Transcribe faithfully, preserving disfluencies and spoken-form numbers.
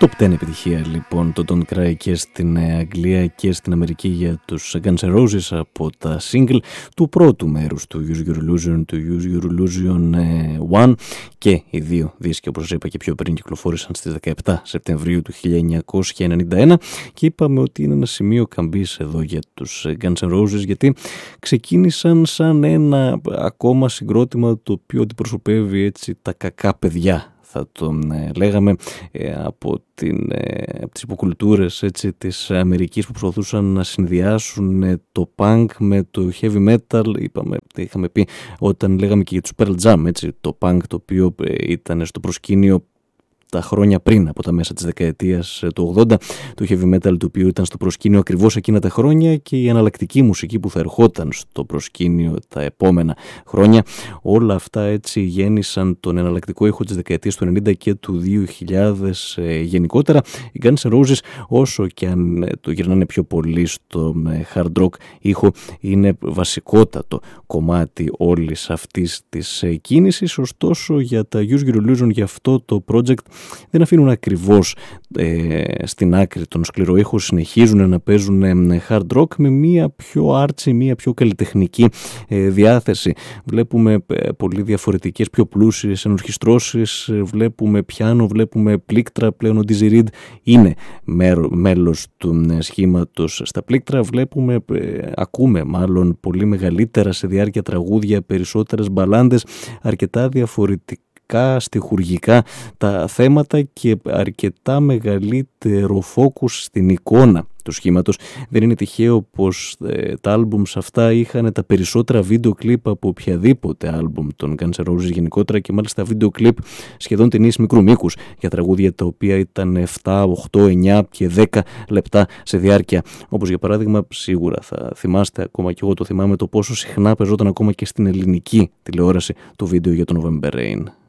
Top δέκα επιτυχία λοιπόν το Don't Cry και στην Αγγλία και στην Αμερική για τους Guns N' Roses από τα single του πρώτου μέρους του Use Your Illusion, του Use Your Illusion ένα, και οι δύο δίσκοι, όπως σας είπα και πιο πριν, κυκλοφόρησαν στις δεκαεπτά Σεπτεμβρίου του χίλια εννιακόσια ενενήντα ένα και είπαμε ότι είναι ένα σημείο καμπής εδώ για τους Guns N' Roses, γιατί ξεκίνησαν σαν ένα ακόμα συγκρότημα το οποίο αντιπροσωπεύει έτσι τα κακά παιδιά, θα τον ε, λέγαμε, ε, από, την, ε, από τις υποκουλτούρες έτσι, της Αμερικής, που προσπαθούσαν να συνδυάσουν ε, το punk με το heavy metal. Είπαμε, είχαμε πει όταν λέγαμε και για τους Pearl Jam, έτσι, το punk το οποίο ε, ήταν στο προσκήνιο τα χρόνια πριν, από τα μέσα της δεκαετίας του ογδόντα, το heavy metal το οποίο ήταν στο προσκήνιο ακριβώς εκείνα τα χρόνια, και η εναλλακτική μουσική που θα ερχόταν στο προσκήνιο τα επόμενα χρόνια. Όλα αυτά έτσι γέννησαν τον εναλλακτικό ήχο της δεκαετίας του ενενήντα και του δύο χιλιάδες ε, γενικότερα. Οι Guns N' Roses, όσο και αν ε, το γυρνάνε πιο πολύ στο ε, hard rock ήχο, είναι βασικότατο κομμάτι όλης αυτής της ε, κίνησης. Ωστόσο, για τα Use Your Illusion, για αυτό το project, δεν αφήνουν ακριβώς ε, στην άκρη τον σκληρό ήχο, συνεχίζουν να παίζουν ε, hard rock με μία πιο άρτσι, μία πιο καλλιτεχνική ε, διάθεση. Βλέπουμε ε, πολύ διαφορετικές, πιο πλούσιες ενορχιστρώσεις, ε, βλέπουμε πιάνο, βλέπουμε πλήκτρα. Πλέον ο Dizzy Reed είναι μέρο, μέλος του ε, σχήματος στα πλήκτρα. Βλέπουμε, ε, ακούμε μάλλον πολύ μεγαλύτερα σε διάρκεια τραγούδια, περισσότερες μπαλάντες, αρκετά διαφορετικά στιχουργικά τα θέματα και αρκετά μεγαλύτερο φόκους στην εικόνα του σχήματος. Δεν είναι τυχαίο πως ε, τα άλμπουμς αυτά είχαν τα περισσότερα βίντεο κλιπ από οποιαδήποτε άλμπουμ των Guns N' Roses γενικότερα, και μάλιστα βίντεο κλιπ σχεδόν ταινίες μικρού μήκους για τραγούδια τα οποία ήταν επτά, οκτώ, εννιά και δέκα λεπτά σε διάρκεια. Όπως για παράδειγμα, σίγουρα θα θυμάστε, ακόμα και εγώ το θυμάμαι, το πόσο συχνά παίζονταν ακόμα και στην ελληνική τηλεόραση το βίντεο για το November Rain.